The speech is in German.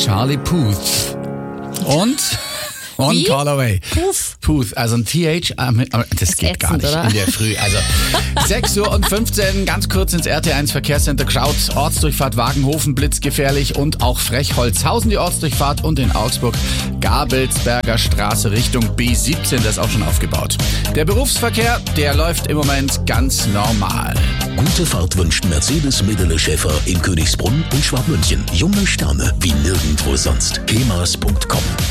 Charlie Puth. Und One Call Away. Puth, also ein TH, das geht gar nicht oder? In der Früh. Also 6:15 Uhr, ganz kurz ins RT1 Verkehrscenter geschaut. Ortsdurchfahrt Wagenhofen, blitzgefährlich und auch Frechholzhausen die Ortsdurchfahrt und in Augsburg Gabelsberger Straße Richtung B17, das ist auch schon aufgebaut. Der Berufsverkehr, der läuft im Moment ganz normal. Gute Fahrt wünscht Mercedes Medele Schäfer in Königsbrunn und Schwabmünchen. Junge Sterne wie nirgendwo sonst. kemas.com